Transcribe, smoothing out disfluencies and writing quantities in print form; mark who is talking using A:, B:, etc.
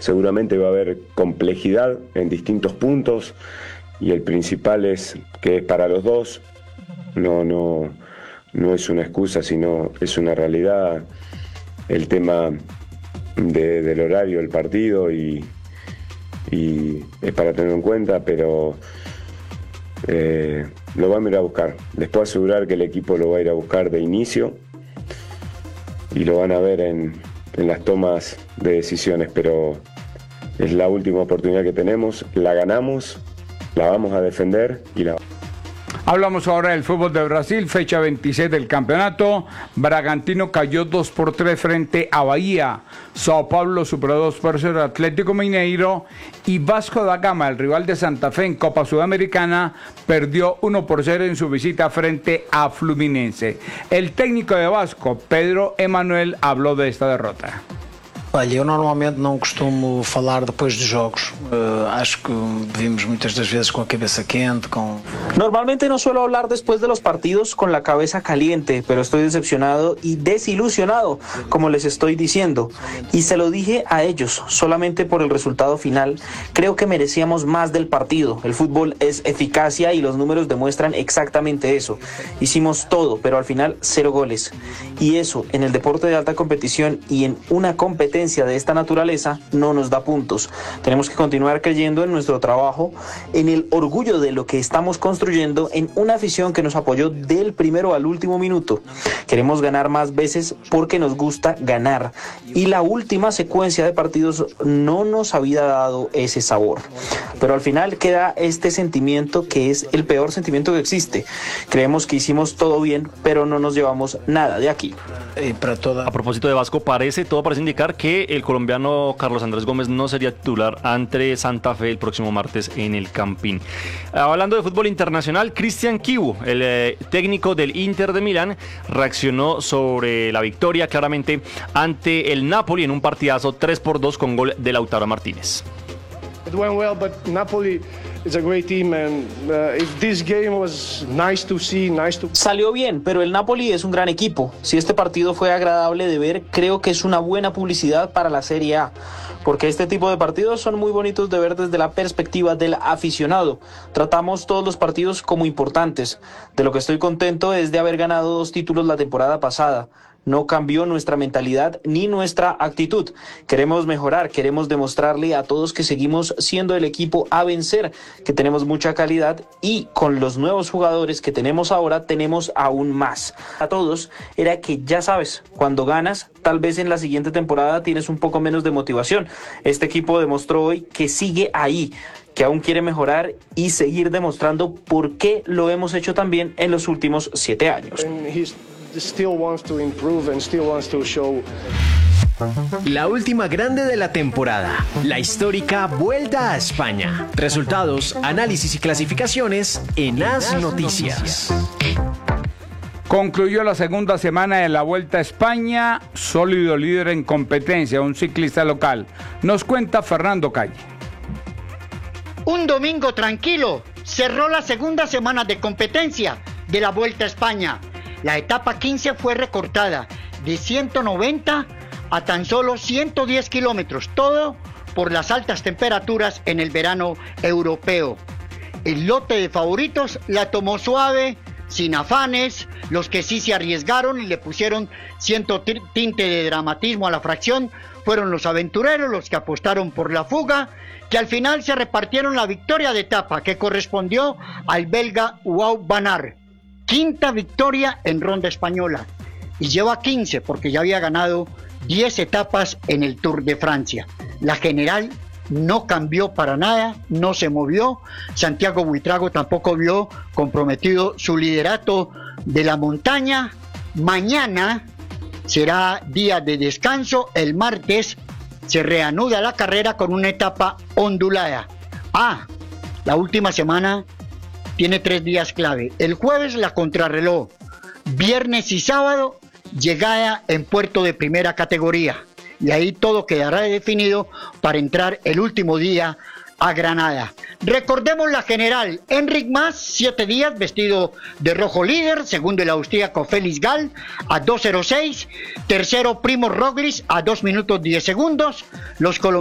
A: seguramente va a haber complejidad en distintos puntos y el principal es que es para los dos, no es una excusa, sino es una realidad el tema del horario del partido y es para tenerlo en cuenta, pero lo vamos a ir a buscar. Les puedo asegurar que el equipo lo va a ir a buscar de inicio y lo van a ver en las tomas de decisiones, pero es la última oportunidad que tenemos, la ganamos, la vamos a defender y la...
B: Hablamos ahora del fútbol de Brasil, fecha 26 del campeonato. Bragantino cayó 2-3 frente a Bahía. Sao Paulo superó 2-0 a Atlético Mineiro. Y Vasco da Gama, el rival de Santa Fe en Copa Sudamericana, perdió 1-0 en su visita frente a Fluminense. El técnico de Vasco, Pedro Emanuel, habló de esta derrota.
C: Olha, eu normalmente não costumo falar depois dos jogos. Acho que vimos muitas das vezes com a cabeça quente,
D: Normalmente no suelo hablar después de los partidos con la cabeza caliente, pero estoy decepcionado y desilusionado, como les estoy diciendo. Y se lo dije a ellos, solamente por el resultado final. Creo que merecíamos más del partido. El fútbol es eficacia y los números demuestran exactamente eso. Hicimos todo, pero al final 0 goles. Y eso, en el deporte de alta competición y en una competencia de esta naturaleza, no nos da puntos. Tenemos que continuar creyendo en nuestro trabajo, en el orgullo de lo que estamos construyendo, en una afición que nos apoyó del primero al último minuto. Queremos ganar más veces porque nos gusta ganar. Y la última secuencia de partidos no nos había dado ese sabor. Pero al final queda este sentimiento que es el peor sentimiento que existe. Creemos que hicimos todo bien, pero no nos llevamos nada de aquí.
E: A propósito de Vasco, todo parece indicar que el colombiano Carlos Andrés Gómez no sería titular ante Santa Fe el próximo martes en el Campín. Hablando de fútbol internacional, Cristian Chivu, el técnico del Inter de Milán, reaccionó sobre la victoria claramente ante el Napoli en un partidazo 3-2 con gol de Lautaro Martínez.
F: It went well, but Napoli is a great team, and if this game was nice to see,
D: Salió bien, pero el Napoli es un gran equipo. Si este partido fue agradable de ver, creo que es una buena publicidad para la Serie A, porque este tipo de partidos son muy bonitos de ver desde la perspectiva del aficionado. Tratamos todos los partidos como importantes. De lo que estoy contento es de haber ganado 2 títulos la temporada pasada. No cambió nuestra mentalidad ni nuestra actitud. Queremos mejorar, queremos demostrarle a todos que seguimos siendo el equipo a vencer, que tenemos mucha calidad y con los nuevos jugadores que tenemos ahora tenemos aún más. A todos era que ya sabes, cuando ganas, tal vez en la siguiente temporada tienes un poco menos de motivación. Este equipo demostró hoy que sigue ahí, que aún quiere mejorar y seguir demostrando por qué lo hemos hecho tan bien en los últimos 7 años.
F: still wants to improve and still wants to show.
G: La última grande de la temporada, la histórica Vuelta a España. Resultados, análisis y clasificaciones en As Noticias.
B: Concluyó la segunda semana de la Vuelta a España, sólido líder en competencia, un ciclista local. Nos cuenta Fernando Calle.
H: Un domingo tranquilo, cerró la segunda semana de competencia de la Vuelta a España. La etapa 15 fue recortada de 190 a tan solo 110 kilómetros, todo por las altas temperaturas en el verano europeo. El lote de favoritos la tomó suave, sin afanes. Los que sí se arriesgaron y le pusieron cierto tinte de dramatismo a la fracción fueron los aventureros, los que apostaron por la fuga, que al final se repartieron la victoria de etapa que correspondió al belga Wout van Aert. Quinta victoria en ronda española y lleva 15 porque ya había ganado 10 etapas en el Tour de Francia. La general no cambió para nada, no se movió. Santiago Buitrago tampoco vio comprometido su liderato de la montaña. Mañana será día de descanso. El martes se reanuda la carrera con una etapa ondulada. La última semana tiene 3 días clave. El jueves la contrarreloj. Viernes y sábado llegada en puerto de primera categoría. Y ahí todo quedará definido para entrar el último día a Granada. Recordemos la general. Enric Mas, 7 días vestido de rojo líder. Segundo el austríaco Félix Gall a 2:06. Tercero Primož Roglič a 2 minutos 10 segundos. Los colombianos